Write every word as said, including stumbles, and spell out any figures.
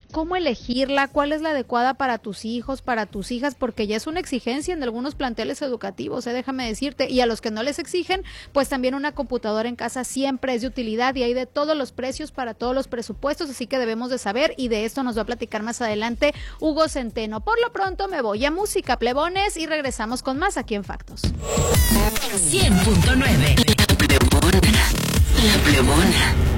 cómo elegirla, cuál es la adecuada para tus hijos, para tus hijas, porque ya es una exigencia en algunos planteles educativos, ¿eh? Déjame decirte, y a los que no les exigen, pues también una computadora en casa siempre es de utilidad y hay de todos los precios para todos los presupuestos, así que debemos de saber, y de esto nos va a platicar más adelante Hugo Centeno. Por lo pronto me voy a música, plebones, y regresamos con más aquí en Factos. cien punto nueve La Plebona. La Plebona.